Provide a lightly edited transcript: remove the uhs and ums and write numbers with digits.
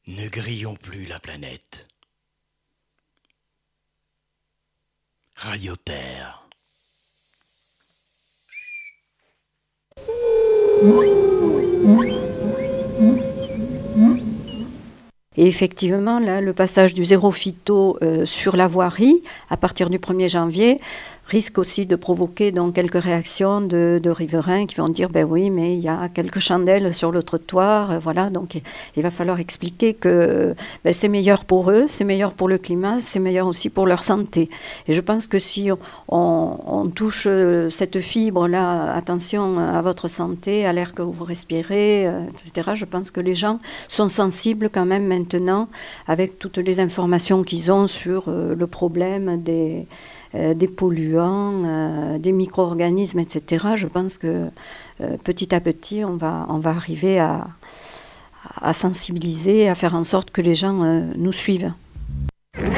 Ne grillons plus la planète. Radio Terre. Et effectivement, là, le passage du zéro phyto sur la voirie, à partir du 1er janvier, risque aussi de provoquer donc quelques réactions de riverains qui vont dire ben oui, mais il y a quelques chandelles sur le trottoir, voilà. Donc il va falloir expliquer que c'est meilleur pour eux, c'est meilleur pour le climat, c'est meilleur aussi pour leur santé. Et je pense que si on touche cette fibre-là, attention à votre santé, à l'air que vous respirez, etc., je pense que les gens sont sensibles quand même maintenant avec toutes les informations qu'ils ont sur le problème des polluants, des micro-organismes, etc. Je pense que petit à petit, on va arriver à sensibiliser, à faire en sorte que les gens nous suivent.